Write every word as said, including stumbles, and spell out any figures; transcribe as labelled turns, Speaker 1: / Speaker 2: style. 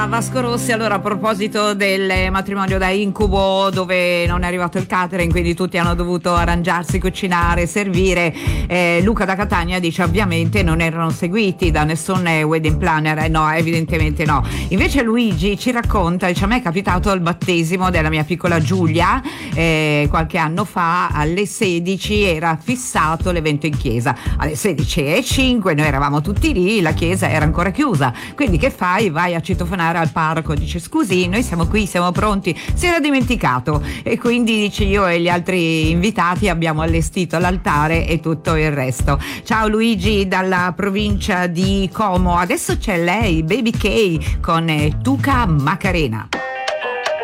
Speaker 1: Vasco Rossi. Allora, a proposito del matrimonio da incubo dove non è arrivato il catering, quindi tutti hanno dovuto arrangiarsi, cucinare, servire, eh, Luca da Catania dice ovviamente non erano seguiti da nessun wedding planner. Eh, no, evidentemente no. Invece Luigi ci racconta, dice: a me è capitato il battesimo della mia piccola Giulia eh, qualche anno fa alle sedici, era fissato l'evento in chiesa alle sedici e cinque, noi eravamo tutti lì, la chiesa era ancora chiusa, quindi che fai? Vai a citofonare al parroco, dice: scusi, noi siamo qui, siamo pronti, si era dimenticato, e quindi dice: io e gli altri invitati abbiamo allestito l'altare e tutto il resto. Ciao Luigi dalla provincia di Como. Adesso c'è lei, Baby K con Tuca Macarena.